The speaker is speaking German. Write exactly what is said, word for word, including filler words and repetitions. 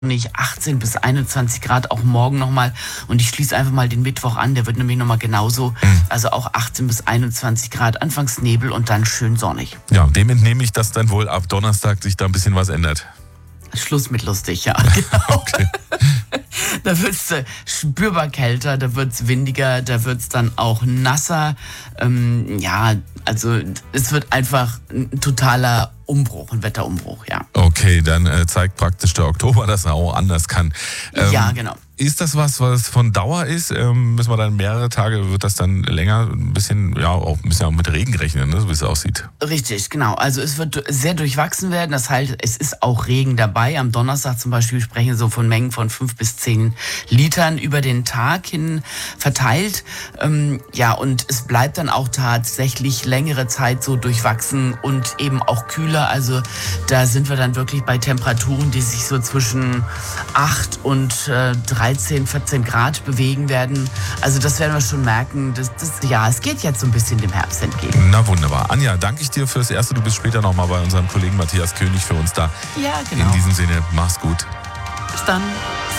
nicht achtzehn bis einundzwanzig Grad, auch morgen nochmal. Und ich schließe einfach mal den Mittwoch an, der wird nämlich nochmal genauso. Mhm. Also auch achtzehn bis einundzwanzig Grad, anfangs Nebel und dann schön sonnig. Ja, dem entnehme ich, dass dann wohl ab Donnerstag sich da ein bisschen was ändert. Schluss mit lustig, ja. Genau. Okay. Da wird es äh, spürbar kälter, da wird es windiger, da wird es dann auch nasser. Ähm, ja, also es wird einfach ein totaler Umbruch, ein Wetterumbruch, ja. Okay, dann äh, zeigt praktisch der Oktober, dass er auch anders kann. Ähm, ja, genau. Ist das was, was von Dauer ist? Ähm, müssen wir dann mehrere Tage, wird das dann länger ein bisschen, ja, auch ein bisschen auch mit Regen rechnen, ne, so wie es aussieht? Richtig, genau. Also es wird sehr durchwachsen werden. Das heißt, es ist auch Regen dabei. Am Donnerstag zum Beispiel sprechen wir so von Mengen von fünf bis zehn Litern über den Tag hin verteilt. Ähm, ja, und es bleibt dann auch tatsächlich längere Zeit so durchwachsen und eben auch kühler. Also da sind wir dann wirklich bei Temperaturen, die sich so zwischen acht und äh, dreizehn, vierzehn Grad bewegen werden. Also das werden wir schon merken. Das, das, ja, es geht jetzt so ein bisschen dem Herbst entgegen. Na wunderbar. Anja, danke ich dir fürs Erste. Du bist später nochmal bei unserem Kollegen Matthias König für uns da. Ja, genau. In diesem Sinne, mach's gut. Bis dann.